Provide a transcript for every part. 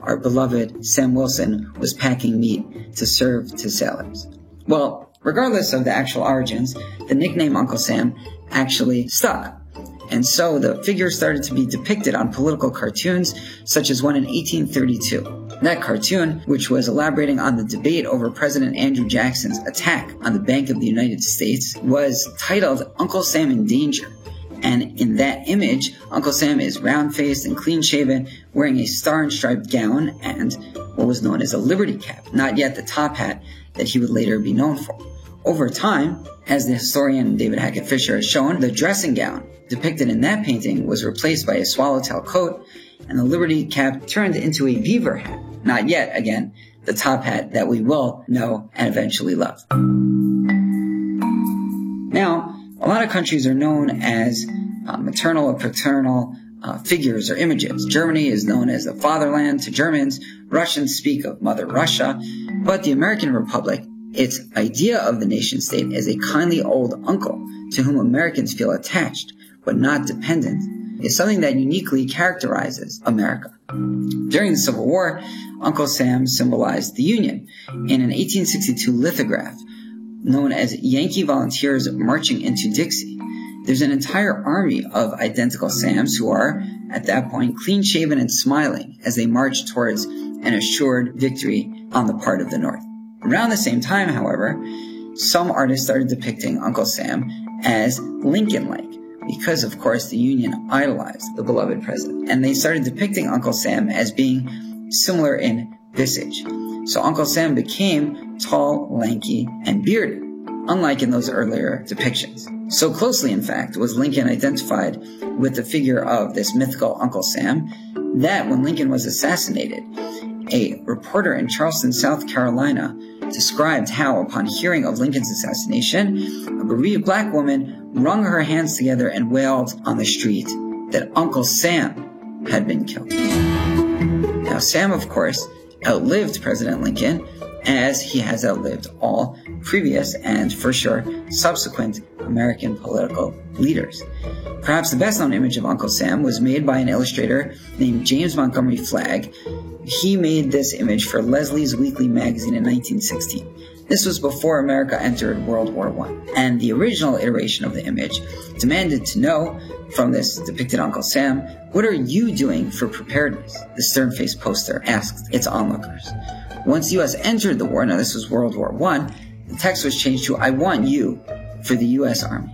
our beloved Sam Wilson was packing meat to serve to sailors. Well, regardless of the actual origins, the nickname Uncle Sam actually stuck. And so the figure started to be depicted on political cartoons, such as one in 1832. That cartoon, which was elaborating on the debate over President Andrew Jackson's attack on the Bank of the United States, was titled Uncle Sam in Danger. And in that image, Uncle Sam is round-faced and clean-shaven, wearing a star and striped gown and what was known as a Liberty cap, not yet the top hat that he would later be known for. Over time, as the historian David Hackett Fischer has shown, the dressing gown depicted in that painting was replaced by a swallowtail coat, and the Liberty cap turned into a beaver hat, not yet, again, the top hat that we will know and eventually love. Now, a lot of countries are known as maternal or paternal figures or images. Germany is known as the fatherland to Germans. Russians speak of Mother Russia. But the American Republic, its idea of the nation state as a kindly old uncle to whom Americans feel attached but not dependent, is something that uniquely characterizes America. During the Civil War, Uncle Sam symbolized the Union. In an 1862 lithograph known as Yankee Volunteers Marching into Dixie, there's an entire army of identical Sams who are, at that point, clean-shaven and smiling as they march towards an assured victory on the part of the North. Around the same time, however, some artists started depicting Uncle Sam as Lincoln-like, because, of course, the Union idolized the beloved president. And they started depicting Uncle Sam as being similar in visage. So Uncle Sam became tall, lanky, and bearded, unlike in those earlier depictions. So closely, in fact, was Lincoln identified with the figure of this mythical Uncle Sam that when Lincoln was assassinated, a reporter in Charleston, South Carolina, described how, upon hearing of Lincoln's assassination, a bereaved black woman wrung her hands together and wailed on the street that Uncle Sam had been killed. Now, Sam, of course, outlived President Lincoln, as he has outlived all previous and, for sure, subsequent American political leaders. Perhaps the best-known image of Uncle Sam was made by an illustrator named James Montgomery Flagg. He made this image for Leslie's Weekly magazine in 1916. This was before America entered World War I, and the original iteration of the image demanded to know from this depicted Uncle Sam, "What are you doing for preparedness?" the stern-faced poster asked its onlookers. Once the U.S. entered the war, now this was World War I, the text was changed to, "I want you for the U.S. Army."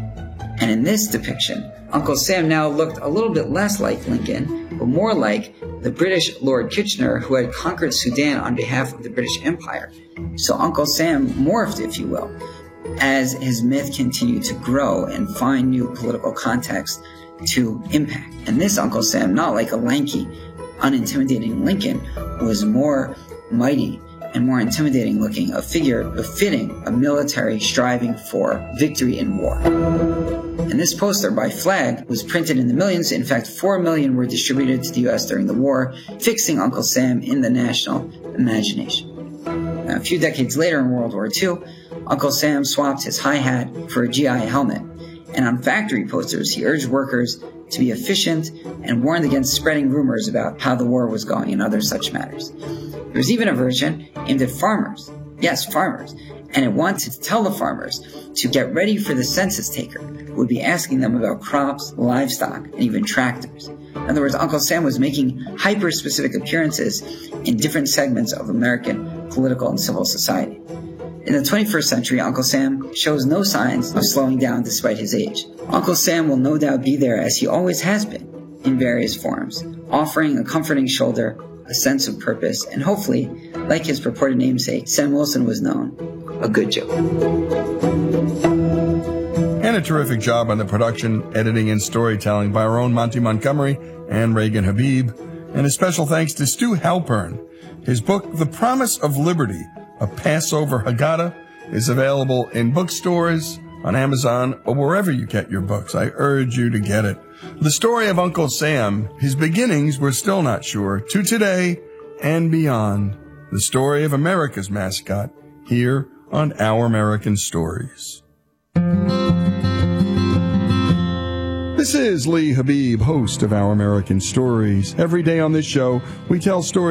And in this depiction, Uncle Sam now looked a little bit less like Lincoln, but more like the British Lord Kitchener who had conquered Sudan on behalf of the British Empire. So Uncle Sam morphed, if you will, as his myth continued to grow and find new political context to impact. And this Uncle Sam, not like a lanky, unintimidating Lincoln, was more mighty and more intimidating looking, a figure befitting a military striving for victory in war. And this poster by Flagg was printed in the millions. In fact, 4 million were distributed to the U.S. during the war, fixing Uncle Sam in the national imagination. Now, a few decades later in World War II, Uncle Sam swapped his high hat for a GI helmet, and on factory posters he urged workers to be efficient and warned against spreading rumors about how the war was going and other such matters. There was even a version aimed at farmers. Yes, farmers. And it wanted to tell the farmers to get ready for the census taker, who would be asking them about crops, livestock, and even tractors. In other words, Uncle Sam was making hyper-specific appearances in different segments of American political and civil society. In the 21st century, Uncle Sam shows no signs of slowing down despite his age. Uncle Sam will no doubt be there, as he always has been, in various forms, offering a comforting shoulder, a sense of purpose, and hopefully, like his purported namesake, Sam Wilson was known, a good joke. And a terrific job on the production, editing, and storytelling by our own Monty Montgomery and Reagan Habib. And a special thanks to Stu Halpern. His book, The Promise of Liberty, A Passover Haggadah, is available in bookstores, on Amazon, or wherever you get your books. I urge you to get it. The story of Uncle Sam, his beginnings we're still not sure, to today and beyond. The story of America's mascot, here on Our American Stories. This is Lee Habib, host of Our American Stories. Every day on this show, we tell stories